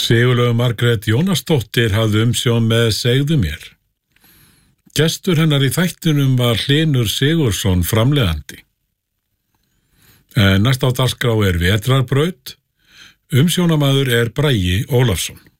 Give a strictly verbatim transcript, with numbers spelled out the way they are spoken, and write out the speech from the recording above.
Sigurlaug Margrét Jónasdóttir hafði umsjón með Segðu mér. Gestur hennar í þættinum var Hlynur Sigurðsson framleiðandi. En næst á dagskrá er Vetrarbraut. Umsjónamaður er Bragi Ólafsson.